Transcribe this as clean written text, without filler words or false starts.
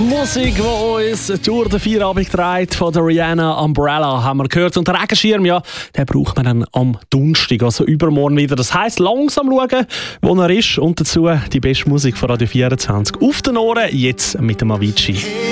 Musik, die uns durch den Feierabend trägt, von der Rihanna Umbrella, haben wir gehört. Und den Regenschirm, ja, den braucht man dann am Donnerstag, also übermorgen wieder. Das heisst, langsam schauen, wo er ist. Und dazu die beste Musik von Radio 24 auf den Ohren, jetzt mit dem Avicii.